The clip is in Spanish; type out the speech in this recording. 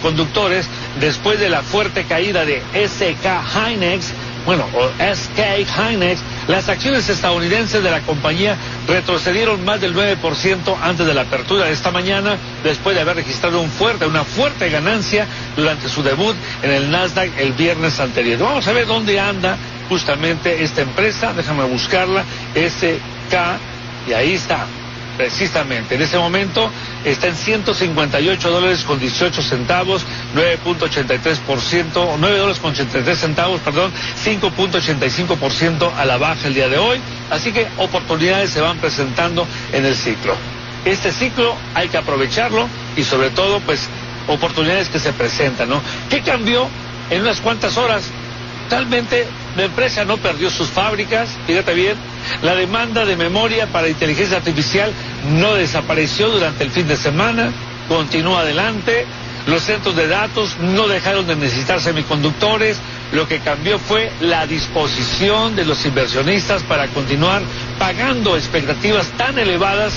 semiconductores después de la fuerte caída de SK Hynix, las acciones estadounidenses de la compañía retrocedieron más del 9% antes de la apertura de esta mañana, después de haber registrado una fuerte ganancia durante su debut en el Nasdaq el viernes anterior. Vamos a ver dónde anda justamente esta empresa, déjame buscarla, SK, y ahí está. Precisamente, en ese momento está en $158 con 18 centavos, 9.83%, $9.83, 5.85% a la baja el día de hoy. Así que oportunidades se van presentando en el ciclo. Este ciclo hay que aprovecharlo y sobre todo, pues, oportunidades que se presentan, ¿no? ¿Qué cambió en unas cuantas horas? Realmente la empresa no perdió sus fábricas, fíjate bien, la demanda de memoria para inteligencia artificial no desapareció durante el fin de semana, continúa adelante, los centros de datos no dejaron de necesitar semiconductores, lo que cambió fue la disposición de los inversionistas para continuar pagando expectativas tan elevadas